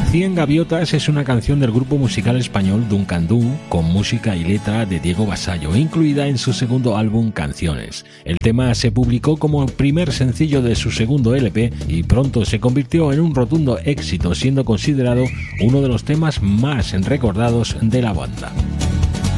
Cien Gaviotas es una canción del grupo musical español Duncan Du, con música y letra de Diego Vasallo, incluida en su segundo álbum Canciones. El tema se publicó como primer sencillo de su segundo LP y pronto se convirtió en un rotundo éxito, siendo considerado uno de los temas más recordados de la banda.